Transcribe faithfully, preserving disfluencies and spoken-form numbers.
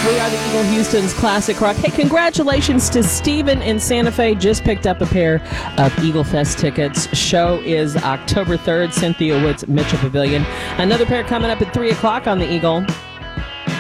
We are the Eagle Houston's Classic Rock. Hey, congratulations to Steven in Santa Fe. Just picked up a pair of Eagle Fest tickets. Show is October third, Cynthia Woods, Mitchell Pavilion. Another pair coming up at three o'clock on the Eagle.